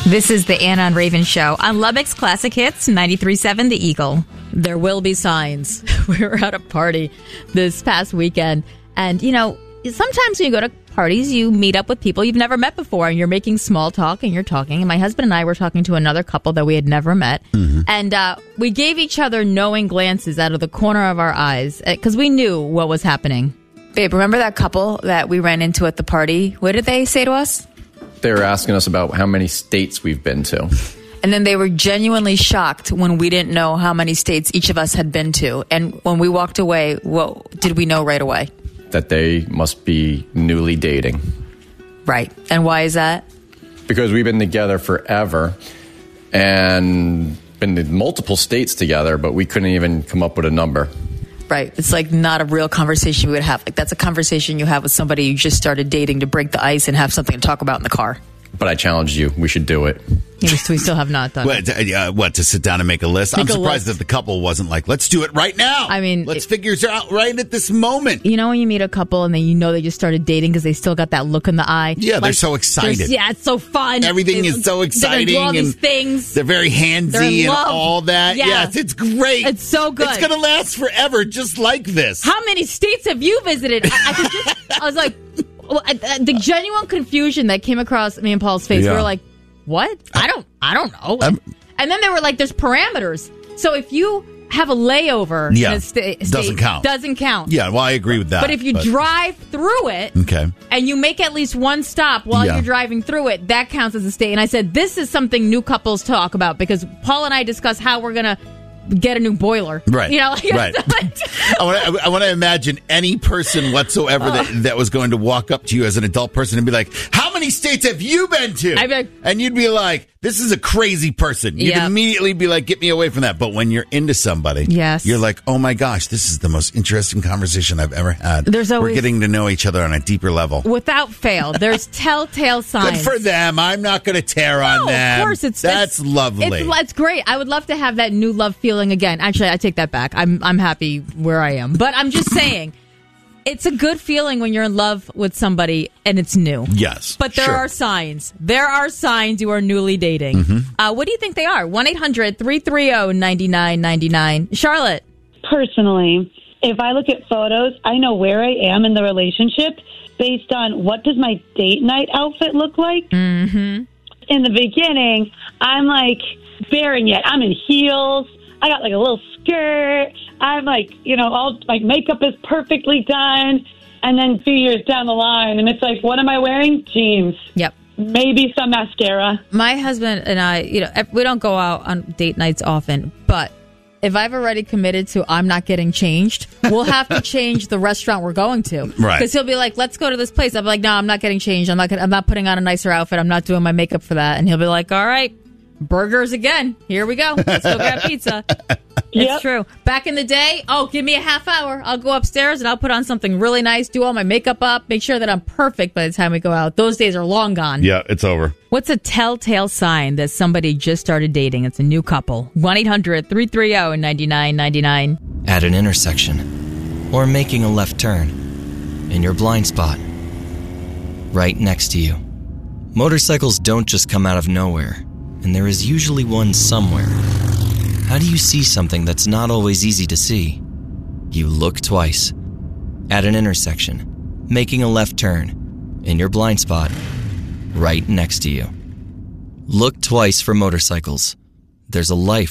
This is the Anna and Raven Show on Lubbock's Classic Hits, 93.7 The Eagle. There will be signs. We were at a party this past weekend. And, you know, sometimes when you go to parties, you meet up with people you've never met before, and you're making small talk, and you're talking. And my husband and I were talking to another couple that we had never met. Mm-hmm. And we gave each other knowing glances out of the corner of our eyes because we knew what was happening. Babe, remember that couple that we ran into at the party? What did they say to us? They were asking us about how many states we've been to. And then they were genuinely shocked when we didn't know how many states each of us had been to. And when we walked away, what did we know right away? That they must be newly dating. Right. And why is that? Because we've been together forever and been to multiple states together, but we couldn't even come up with a number. Right. It's like not a real conversation we would have. Like that's a conversation you have with somebody you just started dating to break the ice and have something to talk about in the car. But I challenged you. We should do it. Yes, we still have not done it. What, to sit down and make a list? I'm surprised that the couple wasn't like, let's do it right now. I mean, let's figure it out right at this moment. You know when you meet a couple and then you know they just started dating because they still got that look in the eye? Yeah, like, they're so excited. Yeah, it's so fun. Everything is so exciting. They're gonna do all these things. They're very handsy and all that. Yeah. Yes, it's great. It's so good. It's going to last forever just like this. How many states have you visited? I was like, the genuine confusion that came across me and Paul's face. Yeah. We were like, what? I don't know. And then they were like, there's parameters. So if you have a layover in a state, doesn't count. Yeah, well, I agree with that. But if you drive through it and you make at least one stop while you're driving through it, that counts as a state. And I said, this is something new couples talk about because Paul and I discuss how we're going to get a new boiler. Right. You know, like, right. I want to imagine any person whatsoever that was going to walk up to you as an adult person and be like, how many states have you been to? And you'd be like, this is a crazy person. You'd immediately be like, get me away from that. But when you're into somebody, you're like, oh my gosh, this is the most interesting conversation I've ever had. We're getting to know each other on a deeper level. Without fail, there's telltale signs. Good for them. I'm not going to tear on them. Of course, that's lovely. It's great. I would love to have that new love feeling again. Actually, I take that back. I'm happy where I am. But I'm just saying, it's a good feeling when you're in love with somebody and it's new. Yes. But there are signs. There are signs you are newly dating. Mm-hmm. What do you think they are? 1-800-330-9999. Charlotte. Personally, if I look at photos, I know where I am in the relationship based on what does my date night outfit look like. Mm-hmm. In the beginning, I'm like barren yet. I'm in heels. I got like a little skirt. I'm like, all my makeup is perfectly done. And then a few years down the line, and it's like, what am I wearing? Jeans. Yep. Maybe some mascara. My husband and I, we don't go out on date nights often, but if I've already committed to I'm not getting changed, we'll have to change the restaurant we're going to. Right. Because he'll be like, let's go to this place. I'll be like, no, I'm not getting changed. I'm not putting on a nicer outfit. I'm not doing my makeup for that. And he'll be like, all right. Burgers again. Here we go. Let's go grab pizza. It's true. Back in the day, give me a half hour. I'll go upstairs and I'll put on something really nice, do all my makeup up, make sure that I'm perfect by the time we go out. Those days are long gone. Yeah, it's over. What's a telltale sign that somebody just started dating? It's a new couple. 1-800-330-9999. At an intersection or making a left turn in your blind spot right next to you. Motorcycles don't just come out of nowhere. And there is usually one somewhere. How do you see something that's not always easy to see? You look twice. At an intersection, making a left turn, in your blind spot, right next to you. Look twice for motorcycles. There's a life